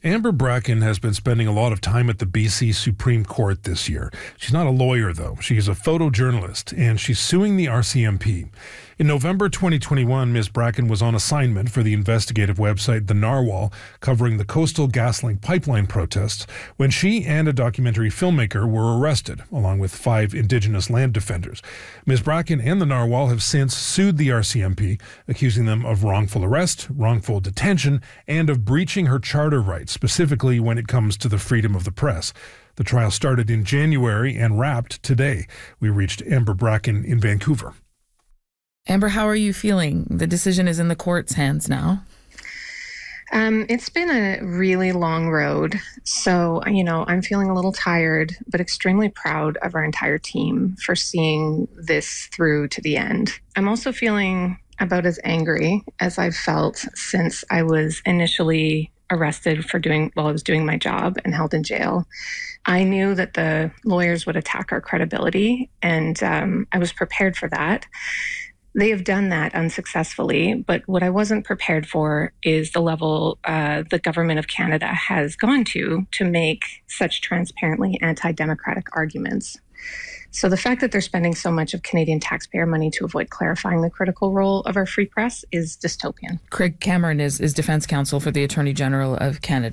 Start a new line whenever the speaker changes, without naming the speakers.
Amber Bracken has been spending a lot of time at the BC Supreme Court this year. She's not a lawyer, though. She is a photojournalist, and she's suing the RCMP. In November 2021, Ms. Bracken was on assignment for the investigative website The Narwhal, covering the Coastal GasLink pipeline protests, when she and a documentary filmmaker were arrested, along with 5 Indigenous land defenders. Ms. Bracken and The Narwhal have since sued the RCMP, accusing them of wrongful arrest, wrongful detention, and of breaching her charter rights, specifically when it comes to the freedom of the press. The trial started in January and wrapped today. We reached Amber Bracken in Vancouver.
Amber, how are you feeling? The decision is in the court's hands now.
It's been a really long road. So, I'm feeling a little tired, but extremely proud of our entire team for seeing this through to the end. I'm also feeling about as angry as I've felt since I was initially arrested while I was doing my job and held in jail. I knew that the lawyers would attack our credibility, and I was prepared for that. They have done that unsuccessfully, but what I wasn't prepared for is the level the government of Canada has gone to make such transparently anti-democratic arguments. So the fact that they're spending so much of Canadian taxpayer money to avoid clarifying the critical role of our free press is dystopian.
Craig Cameron is defense counsel for the Attorney General of Canada.